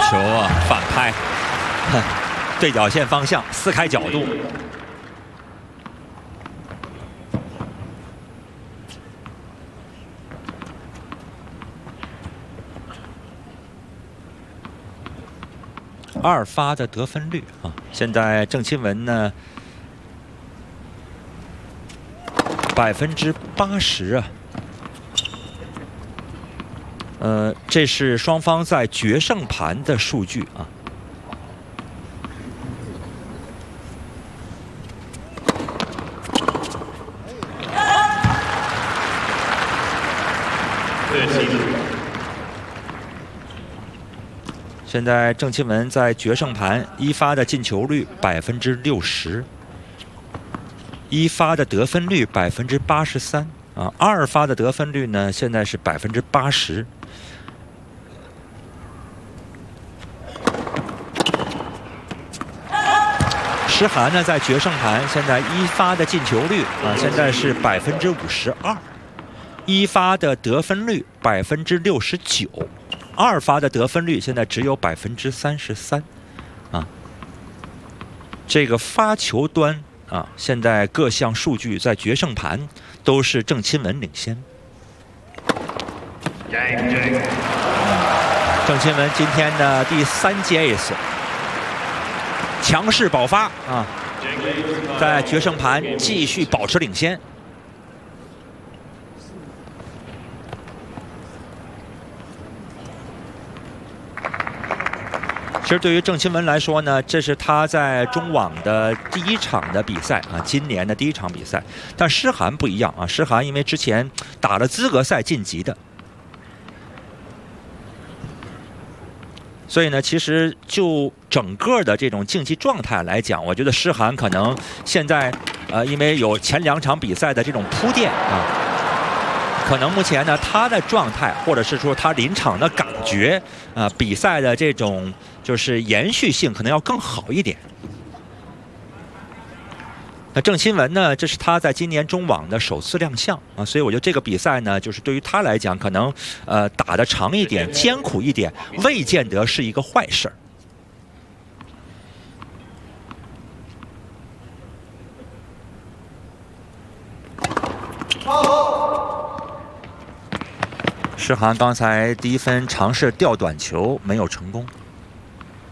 球啊，反拍，对角线方向撕开角度。2发的得分率啊，现在郑钦文呢80%啊。这是双方在决胜盘的数据啊。现在郑钦文在决胜盘1发的进球率60%， 1发的得分率83%啊，2发的得分率呢现在是80%。石韩呢在决胜盘现在1发的进球率啊现在是52%， 1发的得分率69%。2发的得分率现在只有33%，啊，这个发球端啊，现在各项数据在决胜盘都是郑钦文领先。郑钦文今天的第3节 ace， 强势爆发啊，在决胜盘继续保持领先。其实对于郑钦文来说呢，这是他在中网的第1场的比赛啊，今年的第1场比赛。但诗涵不一样啊，诗涵因为之前打了资格赛晋级的，所以呢，其实就整个的这种竞技状态来讲，我觉得诗涵可能现在因为有前2场比赛的这种铺垫啊。可能目前呢，他的状态，或者是说他临场的感觉，比赛的这种就是延续性，可能要更好一点。那郑钦文呢，这是他在今年中网的首次亮相啊，所以我觉得这个比赛呢，就是对于他来讲，可能打得长一点、艰苦一点，未见得是一个坏事。诗涵刚才第1分尝试吊短球没有成功。